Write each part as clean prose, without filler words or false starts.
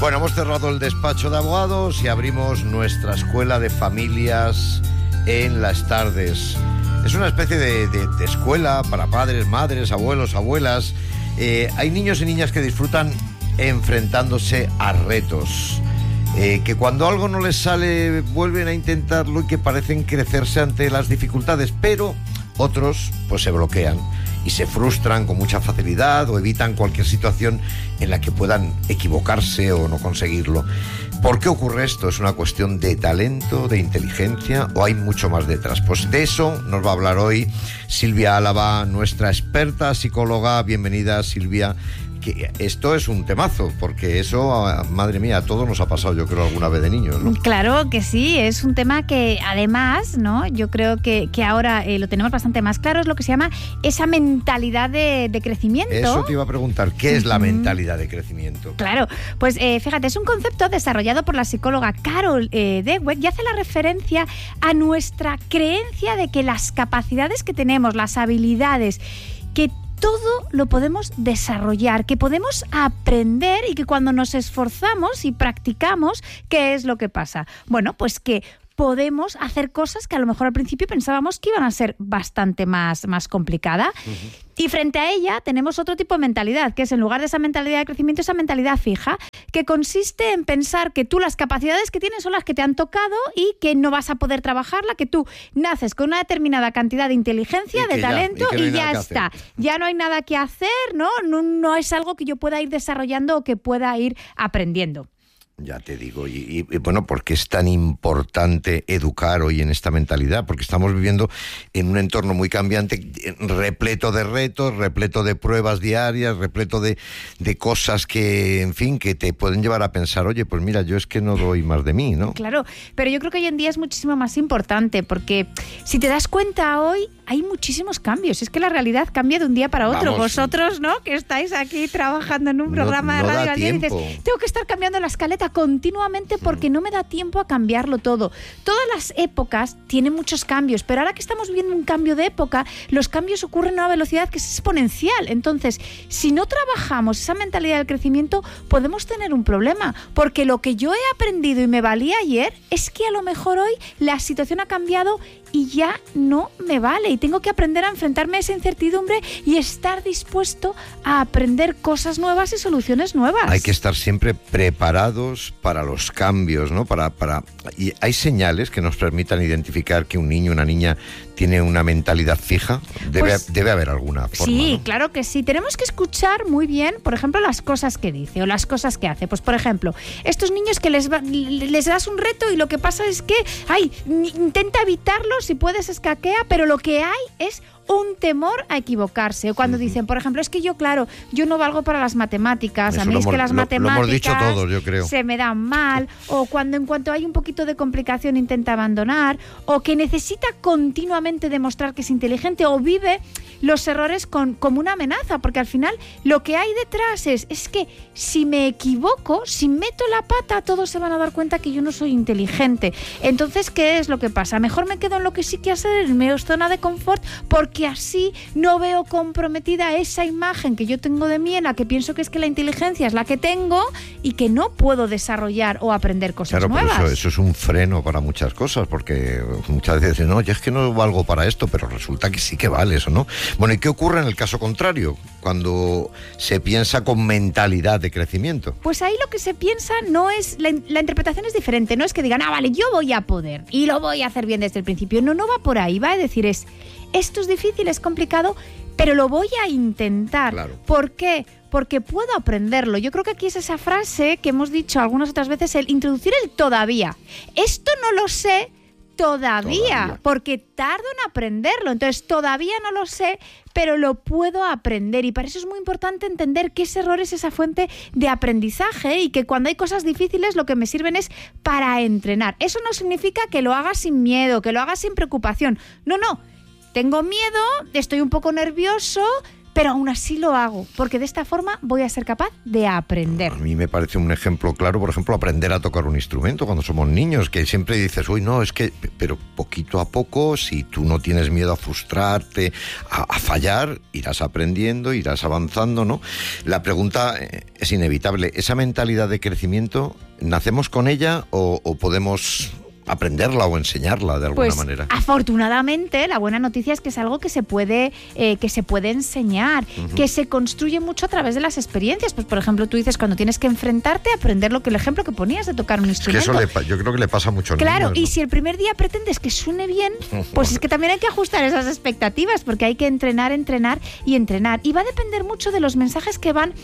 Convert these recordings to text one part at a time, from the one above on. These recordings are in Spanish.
Bueno, hemos cerrado el despacho de abogados y abrimos nuestra escuela de familias en las tardes. Es una especie de escuela para padres, madres, abuelos, abuelas. Hay niños y niñas que disfrutan enfrentándose a retos. Que cuando algo no les sale vuelven a intentarlo y que parecen crecerse ante las dificultades, pero otros pues se bloquean y se frustran con mucha facilidad o evitan cualquier situación en la que puedan equivocarse o no conseguirlo. ¿Por qué ocurre esto? ¿Es una cuestión de talento, de inteligencia o hay mucho más detrás? Pues de eso nos va a hablar hoy Silvia Álava, nuestra experta psicóloga. Bienvenida, Silvia. Que esto es un temazo, porque eso, madre mía, a todos nos ha pasado, yo creo, alguna vez de niños, ¿no? Claro que sí, es un tema que además, ¿no? Yo creo que ahora lo tenemos bastante más claro, es lo que se llama esa mentalidad de crecimiento. Eso te iba a preguntar, ¿qué es la mentalidad de crecimiento? Claro, pues fíjate, es un concepto desarrollado por la psicóloga Carol Dweck y hace la referencia a nuestra creencia de que las capacidades que tenemos, las habilidades, que todo lo podemos desarrollar, que podemos aprender y que cuando nos esforzamos y practicamos, ¿qué es lo que pasa? Bueno, pues que podemos hacer cosas que a lo mejor al principio pensábamos que iban a ser bastante más complicadas. Y frente a ella tenemos otro tipo de mentalidad, que es en lugar de esa mentalidad de crecimiento, esa mentalidad fija, que consiste en pensar que tú las capacidades que tienes son las que te han tocado y que no vas a poder trabajarla, que tú naces con una determinada cantidad de inteligencia, de talento y ya está. Ya no hay nada que hacer, ¿no? No es algo que yo pueda ir desarrollando o que pueda ir aprendiendo. Ya te digo, y bueno, ¿por qué es tan importante educar hoy en esta mentalidad? Porque estamos viviendo en un entorno muy cambiante, repleto de retos, repleto de pruebas diarias, repleto de cosas que, en fin, que te pueden llevar a pensar, oye, pues mira, yo es que no doy más de mí, ¿no? Claro, pero yo creo que hoy en día es muchísimo más importante, porque si te das cuenta hoy, hay muchísimos cambios. Es que la realidad cambia de un día para otro. Vamos, vosotros, ¿no? Que estáis aquí trabajando en un programa de radio al día y dices, tengo que estar cambiando la escaleta continuamente porque no me da tiempo a cambiarlo todo. Todas las épocas tienen muchos cambios, pero ahora que estamos viviendo un cambio de época, los cambios ocurren a una velocidad que es exponencial. Entonces, si no trabajamos esa mentalidad del crecimiento, podemos tener un problema, porque lo que yo he aprendido y me valía ayer es que a lo mejor hoy la situación ha cambiado y ya no me vale y tengo que aprender a enfrentarme a esa incertidumbre y estar dispuesto a aprender cosas nuevas y soluciones nuevas. Hay que estar siempre preparados para los cambios, ¿no? Y hay señales que nos permitan identificar que un niño, una niña tiene una mentalidad fija. Debe haber alguna forma, sí, ¿no? Claro que sí. Tenemos que escuchar muy bien, por ejemplo, las cosas que dice o las cosas que hace. Pues, por ejemplo, estos niños que les das un reto y lo que pasa es que, intenta evitarlo, si puedes escaquea, pero lo que hay es un temor a equivocarse. O cuando dicen, por ejemplo, es que yo no valgo para las matemáticas, a mí es que las matemáticas lo hemos dicho todos, yo creo, se me dan mal, o cuando en cuanto hay un poquito de complicación intenta abandonar, o que necesita continuamente demostrar que es inteligente, o vive los errores como una amenaza, porque al final lo que hay detrás es que si me equivoco, si meto la pata, todos se van a dar cuenta que yo no soy inteligente. Entonces, ¿qué es lo que pasa? Mejor me quedo en lo que sí que hacer, en mi zona de confort, porque así no veo comprometida esa imagen que yo tengo de mí, en la que pienso que es que la inteligencia es la que tengo y que no puedo desarrollar o aprender cosas nuevas. Claro, eso es un freno para muchas cosas, porque muchas veces dicen, no, yo es que no valgo para esto, pero resulta que sí que vale eso, ¿no? Bueno, ¿y qué ocurre en el caso contrario, cuando se piensa con mentalidad de crecimiento? Pues ahí lo que se piensa no es, la interpretación es diferente, no es que digan, vale, yo voy a poder y lo voy a hacer bien desde el principio. No va por ahí, va a decir esto es difícil, es complicado, pero lo voy a intentar. Claro. ¿Por qué? Porque puedo aprenderlo. Yo creo que aquí es esa frase que hemos dicho algunas otras veces, el introducir el todavía. Esto no lo sé todavía, porque tardo en aprenderlo. Entonces, todavía no lo sé, pero lo puedo aprender. Y para eso es muy importante entender que ese error es esa fuente de aprendizaje y que cuando hay cosas difíciles lo que me sirven es para entrenar. Eso no significa que lo hagas sin miedo, que lo hagas sin preocupación. No. Tengo miedo, estoy un poco nervioso, pero aún así lo hago, porque de esta forma voy a ser capaz de aprender. A mí me parece un ejemplo claro, por ejemplo, aprender a tocar un instrumento cuando somos niños, que siempre dices, uy, no, es que, pero poquito a poco, si tú no tienes miedo a frustrarte, a fallar, irás aprendiendo, irás avanzando, ¿no? La pregunta es inevitable, ¿esa mentalidad de crecimiento, nacemos con ella o podemos aprenderla o enseñarla de alguna manera? Afortunadamente, la buena noticia es que es algo que se puede enseñar, que se construye mucho a través de las experiencias. Pues, por ejemplo, tú dices, cuando tienes que enfrentarte a aprender el ejemplo que ponías de tocar un instrumento. Es que eso yo creo que le pasa mucho a los niños, ¿no? Y ¿no? si el primer día pretendes que suene bien, pues es que también hay que ajustar esas expectativas, porque hay que entrenar y entrenar. Y va a depender mucho de los mensajes que van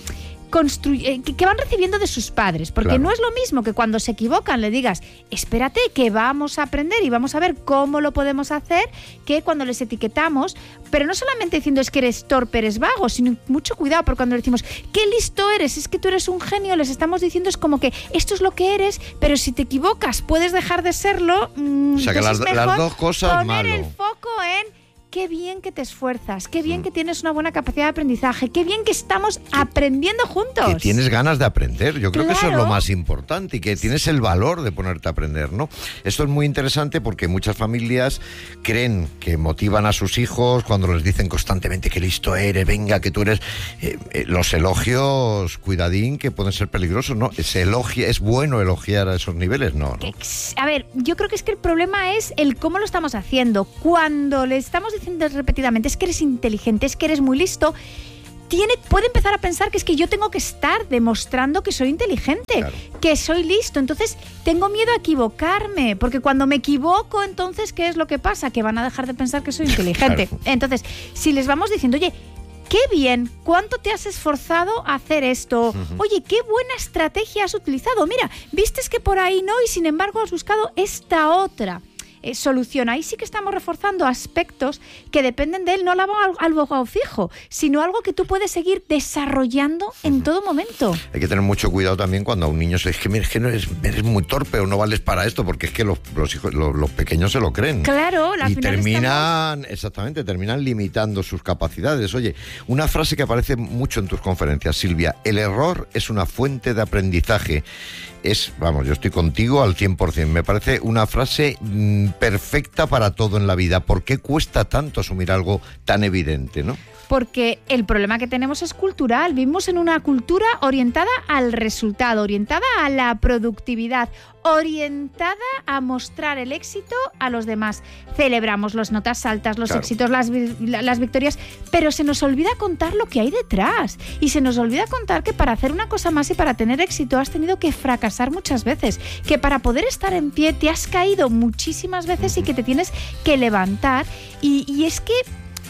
recibiendo de sus padres, porque no es lo mismo que cuando se equivocan le digas, espérate que vamos a aprender y vamos a ver cómo lo podemos hacer, que cuando les etiquetamos, pero no solamente diciendo es que eres torpe, eres vago, sino mucho cuidado, porque cuando le decimos qué listo eres, es que tú eres un genio, les estamos diciendo es como que esto es lo que eres, pero si te equivocas puedes dejar de serlo. O sea que las dos cosas poner malo. El foco en qué bien que te esfuerzas, qué bien que tienes una buena capacidad de aprendizaje, qué bien que estamos aprendiendo juntos. Que tienes ganas de aprender, yo creo que eso es lo más importante y que tienes el valor de ponerte a aprender, ¿no? Esto es muy interesante porque muchas familias creen que motivan a sus hijos cuando les dicen constantemente qué listo eres, venga, que tú eres... los elogios, cuidadín, que pueden ser peligrosos, ¿no? Es bueno elogiar a esos niveles, ¿no? A ver, yo creo que es que el problema es el cómo lo estamos haciendo. Cuando le estamos diciendo repetidamente es que eres inteligente, es que eres muy listo, puede empezar a pensar que es que yo tengo que estar demostrando que soy inteligente, que soy listo, entonces tengo miedo a equivocarme, porque cuando me equivoco, entonces ¿qué es lo que pasa? Que van a dejar de pensar que soy inteligente. Entonces, si les vamos diciendo, oye, qué bien, ¿cuánto te has esforzado a hacer esto? Oye, qué buena estrategia has utilizado, mira, vistes que por ahí no y sin embargo has buscado esta otra solución. Ahí sí que estamos reforzando aspectos que dependen de él, no algo fijo, sino algo que tú puedes seguir desarrollando en todo momento. Hay que tener mucho cuidado también cuando a un niño se dice, mira, es que eres muy torpe o no vales para esto, porque es que los pequeños se lo creen. Claro, y terminan limitando sus capacidades. Oye, una frase que aparece mucho en tus conferencias, Silvia, el error es una fuente de aprendizaje. Yo estoy contigo al 100%. Me parece una frase perfecta para todo en la vida. ¿Por qué cuesta tanto asumir algo tan evidente, no? Porque el problema que tenemos es cultural. Vivimos en una cultura orientada al resultado, orientada a la productividad, orientada a mostrar el éxito a los demás. Celebramos las notas altas, los éxitos, las victorias, pero se nos olvida contar lo que hay detrás. Y se nos olvida contar que para hacer una cosa más y para tener éxito has tenido que fracasar muchas veces, que para poder estar en pie te has caído muchísimas veces y que te tienes que levantar. Y es que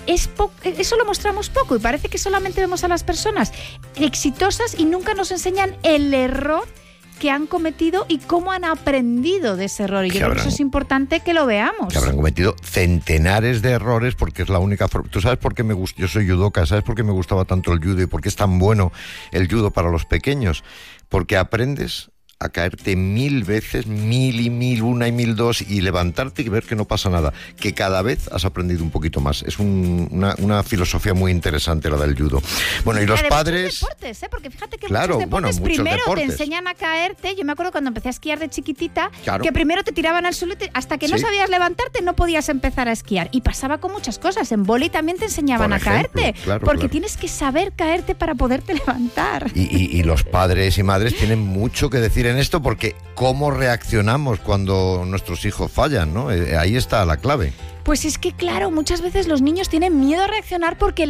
eso lo mostramos poco y parece que solamente vemos a las personas exitosas y nunca nos enseñan el error que han cometido y cómo han aprendido de ese error. Y yo creo que eso es importante que lo veamos. Que habrán cometido centenares de errores porque es la única forma. ¿Tú sabes por qué yo soy judoka? ¿Sabes por qué me gustaba tanto el judo y por qué es tan bueno el judo para los pequeños? Porque aprendes a caerte 1000 veces, 1000 y 1000, 1 y 1002 y levantarte y ver que no pasa nada, que cada vez has aprendido un poquito más. Es una filosofía muy interesante la del judo. Bueno, y los padres... Muchos deportes, porque fíjate que muchos deportes primero te enseñan a caerte. Yo me acuerdo cuando empecé a esquiar de chiquitita, que primero te tiraban al suelo hasta que no sabías levantarte no podías empezar a esquiar. Y pasaba con muchas cosas. En vóley también te enseñaban a caerte, porque tienes que saber caerte para poderte levantar. Y los padres y madres tienen mucho que decir en esto, porque cómo reaccionamos cuando nuestros hijos fallan, ¿no? Ahí está la clave. Pues es que, claro, muchas veces los niños tienen miedo a reaccionar porque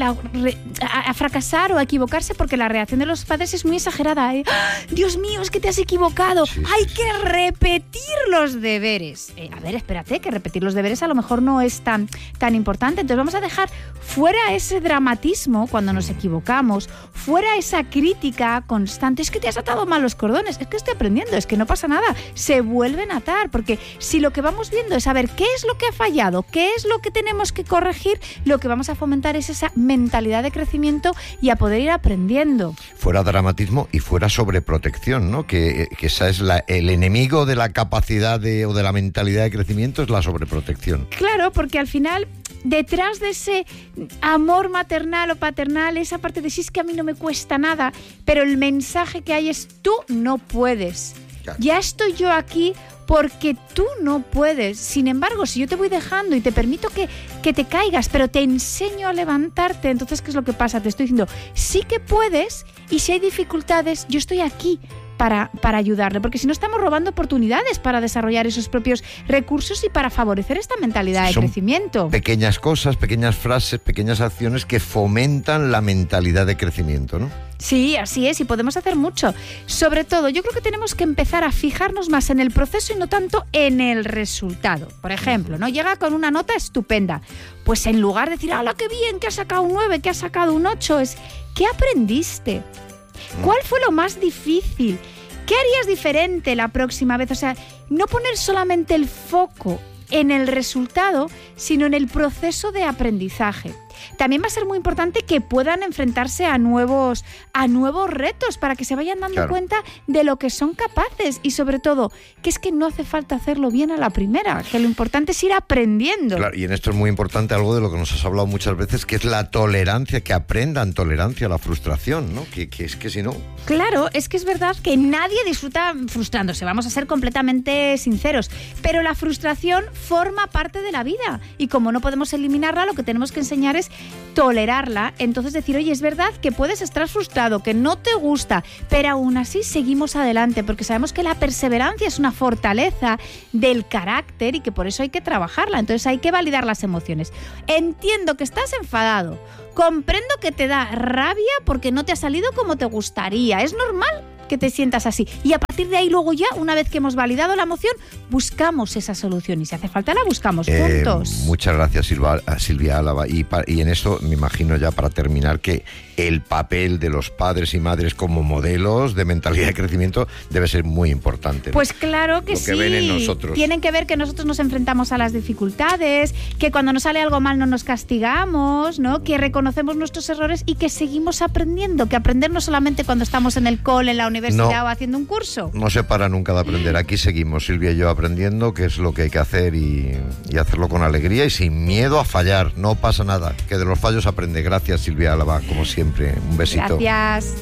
a fracasar o a equivocarse, porque la reacción de los padres es muy exagerada. ¡Ah! Dios mío, es que te has equivocado. Hay que repetir los deberes. A ver, espérate, que repetir los deberes a lo mejor no es tan importante. Entonces vamos a dejar fuera ese dramatismo cuando nos equivocamos, fuera esa crítica constante. Es que te has atado mal los cordones, es que estoy aprendiendo, es que no pasa nada. Se vuelven a atar, porque si lo que vamos viendo es saber qué es lo que ha fallado, qué es lo que tenemos que corregir, lo que vamos a fomentar es esa mentalidad de crecimiento y a poder ir aprendiendo. Fuera dramatismo y fuera sobreprotección, ¿no? Que esa es el enemigo de la capacidad o de la mentalidad de crecimiento, es la sobreprotección. Claro, porque al final detrás de ese amor maternal o paternal, esa parte de sí, es que a mí no me cuesta nada, pero el mensaje que hay es: tú no puedes. Claro. Ya estoy yo aquí porque tú no puedes. Sin embargo, si yo te voy dejando y te permito que te caigas, pero te enseño a levantarte, entonces, ¿qué es lo que pasa? Te estoy diciendo, sí que puedes, y si hay dificultades, yo estoy aquí para ayudarle, porque si no estamos robando oportunidades para desarrollar esos propios recursos y para favorecer esta mentalidad de crecimiento. Pequeñas cosas, pequeñas frases, pequeñas acciones que fomentan la mentalidad de crecimiento, ¿no? Sí, así es, y podemos hacer mucho. Sobre todo, yo creo que tenemos que empezar a fijarnos más en el proceso y no tanto en el resultado. Por ejemplo, ¿no? Llega con una nota estupenda. Pues en lugar de decir, ¡hala, qué bien, que has sacado un 9, que has sacado un 8! Es, ¿qué aprendiste? ¿Cuál fue lo más difícil? ¿Qué harías diferente la próxima vez? O sea, no poner solamente el foco en el resultado, sino en el proceso de aprendizaje. También va a ser muy importante que puedan enfrentarse a nuevos retos para que se vayan dando cuenta de lo que son capaces y, sobre todo, que es que no hace falta hacerlo bien a la primera, que lo importante es ir aprendiendo. Claro, y en esto es muy importante algo de lo que nos has hablado muchas veces, que es la tolerancia, que aprendan tolerancia a la frustración, ¿no? Que es que si no... Claro, es que es verdad que nadie disfruta frustrándose, vamos a ser completamente sinceros, pero la frustración forma parte de la vida y como no podemos eliminarla, lo que tenemos que enseñar es tolerarla. Entonces decir, oye, es verdad que puedes estar frustrado, que no te gusta, pero aún así seguimos adelante, porque sabemos que la perseverancia es una fortaleza del carácter y que por eso hay que trabajarla. Entonces hay que validar las emociones. Entiendo que estás enfadado, comprendo que te da rabia porque no te ha salido como te gustaría, es normal que te sientas así. Y a partir de ahí luego ya, una vez que hemos validado la emoción, buscamos esa solución y si hace falta la buscamos juntos. Muchas gracias, Silvia Álava. Y en esto me imagino ya para terminar que el papel de los padres y madres como modelos de mentalidad de crecimiento debe ser muy importante, ¿no? Pues claro que sí. Lo que ven en nosotros. Tienen que ver que nosotros nos enfrentamos a las dificultades, que cuando nos sale algo mal no nos castigamos, ¿no? Que reconocemos nuestros errores y que seguimos aprendiendo, que aprender no solamente cuando estamos en el cole, en la universidad o haciendo un curso. No se para nunca de aprender. Aquí seguimos, Silvia y yo, aprendiendo qué es lo que hay que hacer y hacerlo con alegría y sin miedo a fallar. No pasa nada, que de los fallos aprende. Gracias, Silvia Álava, como siempre. Un besito. Gracias.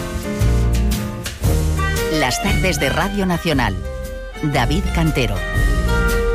Las tardes de Radio Nacional. David Cantero.